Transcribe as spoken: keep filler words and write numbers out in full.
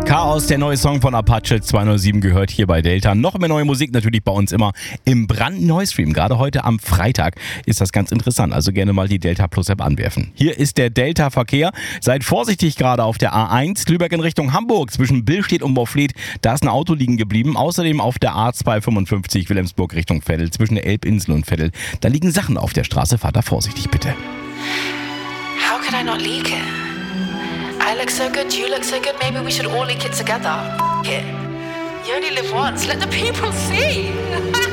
Chaos, der neue Song von Apache zweihundertsieben gehört hier bei Delta. Noch mehr neue Musik natürlich bei uns immer im brandneuen Stream. Gerade heute am Freitag ist das ganz interessant. Also gerne mal die Delta Plus App anwerfen. Hier ist der Delta Verkehr. Seid vorsichtig gerade auf der A eins. Lübeck in Richtung Hamburg zwischen Billstedt und Boffleth. Da ist ein Auto liegen geblieben. Außerdem auf der A zweihundertfünfundfünfzig Wilhelmsburg Richtung Veddel zwischen der Elbinsel und Veddel. Da liegen Sachen auf der Straße. Fahrt da vorsichtig bitte. How could I not leak it? I look so good, you look so good, maybe we should all leak it together. F*** it. You only live once, let the people see.